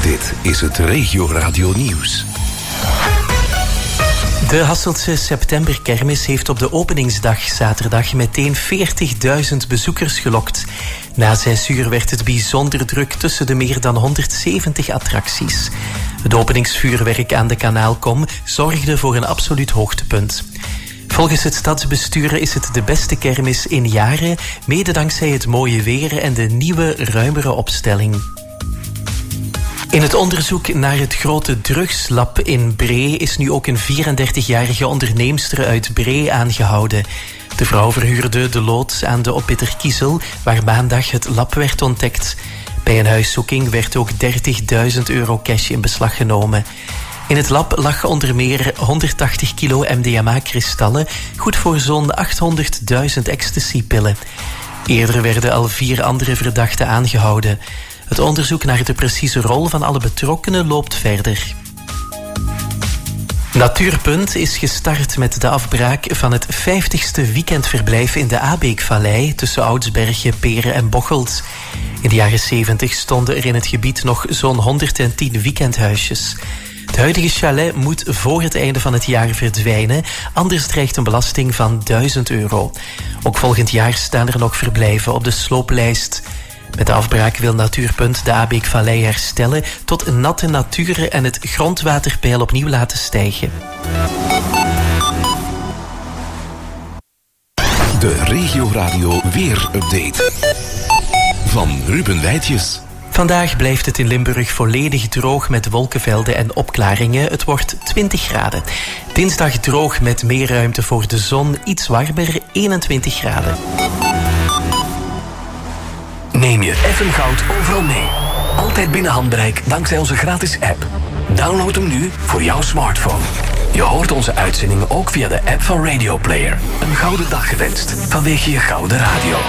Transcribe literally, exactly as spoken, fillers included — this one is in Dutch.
Dit is het Regio Radio Nieuws. De Hasseltse Septemberkermis heeft op de openingsdag zaterdag meteen veertigduizend bezoekers gelokt. Na zes uur werd het bijzonder druk tussen de meer dan honderdzeventig attracties. Het openingsvuurwerk aan de Kanaalkom zorgde voor een absoluut hoogtepunt. Volgens het stadsbestuur is het de beste kermis in jaren, mede dankzij het mooie weer en de nieuwe, ruimere opstelling. In het onderzoek naar het grote drugslab in Bree is nu ook een vierendertigjarige onderneemster uit Bree aangehouden. De vrouw verhuurde de loods aan de Oppitterkiezel, waar maandag het lab werd ontdekt. Bij een huiszoeking werd ook dertigduizend euro cash in beslag genomen. In het lab lag onder meer honderdtachtig kilo M D M A-kristallen, goed voor zo'n achthonderdduizend ecstasy-pillen. Eerder werden al vier andere verdachten aangehouden. Het onderzoek naar de precieze rol van alle betrokkenen loopt verder. Natuurpunt is gestart met de afbraak van het vijftigste weekendverblijf in de Abeekvallei tussen Oudsbergen, Peren en Bocholt. In de jaren zeventig stonden er in het gebied nog zo'n honderdtien weekendhuisjes. Het huidige chalet moet voor het einde van het jaar verdwijnen, anders dreigt een belasting van duizend euro. Ook volgend jaar staan er nog verblijven op de slooplijst. Met de afbraak wil Natuurpunt de Abeekvallei herstellen tot natte natuur en het grondwaterpeil opnieuw laten stijgen. De Regio Radio Weer-update van Ruben Wijtjes. Vandaag blijft het in Limburg volledig droog met wolkenvelden en opklaringen. Het wordt twintig graden. Dinsdag droog met meer ruimte voor de zon, iets warmer, eenentwintig graden. Neem je F M Goud overal mee. Altijd binnen handbereik dankzij onze gratis app. Download hem nu voor jouw smartphone. Je hoort onze uitzendingen ook via de app van Radio Player. Een gouden dag gewenst vanwege je gouden radio.